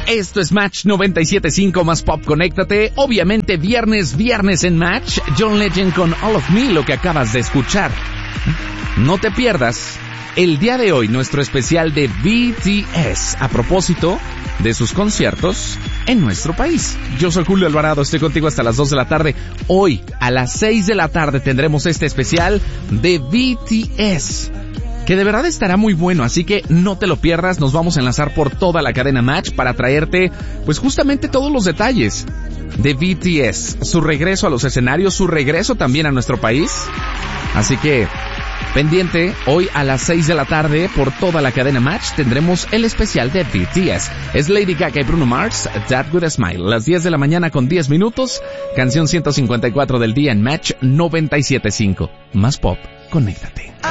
Esto es Match 97.5 más Pop, conéctate. Obviamente viernes en Match. John Legend con All of Me, lo que acabas de escuchar. No te pierdas el día de hoy nuestro especial de BTS a propósito de sus conciertos en nuestro país. Yo soy Julio Alvarado, estoy contigo hasta las 2 de la tarde. Hoy a las 6 de la tarde tendremos este especial de BTS, que de verdad estará muy bueno, así que no te lo pierdas. Nos vamos a enlazar por toda la cadena Match para traerte pues justamente todos los detalles de BTS, su regreso a los escenarios, su regreso también a nuestro país. Así que pendiente, hoy a las 6 de la tarde por toda la cadena Match tendremos el especial de BTS. Es Lady Gaga y Bruno Mars, That With A Smile. Las 10 de la mañana con 10 minutos, canción 154 del día en Match 97.5. Más Pop, conéctate.